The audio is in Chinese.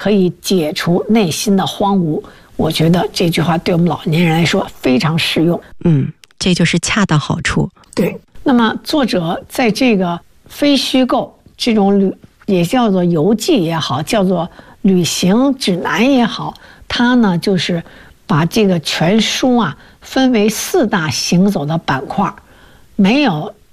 可以解除内心的荒芜。我觉得这句话对我们老年人来说非常实用。 这就是恰到好处。 对，那么作者在这个非虚构这种也叫做游记也好，叫做旅行指南也好，他呢就是把这个全书啊分为4大行走的板块，没有